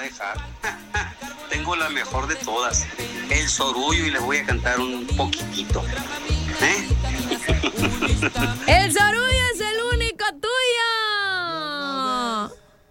dejar. Tengo la mejor de todas, el sorullo, y les voy a cantar un poquitito. El sorullo es el